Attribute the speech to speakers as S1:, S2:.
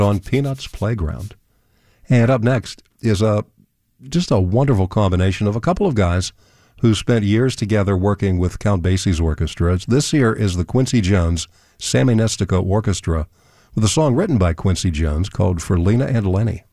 S1: on Peanuts Playground. And up next is just a wonderful combination of a couple of guys who spent years together working with Count Basie's orchestra. This here is the Quincy Jones Sammy Nestico Orchestra with a song written by Quincy Jones called For Lena and Lenny.